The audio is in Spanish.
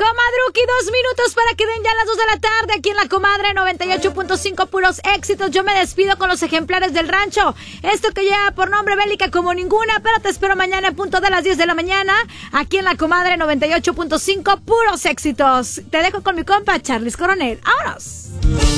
Comadruki, 2 minutos para que den ya las 2 de la tarde aquí en La Comadre 98.5, puros éxitos. Yo me despido con los ejemplares del rancho. Esto que lleva por nombre Bélica como ninguna, pero te espero mañana en punto de las 10 de la mañana aquí en La Comadre 98.5, puros éxitos. Te dejo con mi compa Charlis Coronel. ¡Vámonos!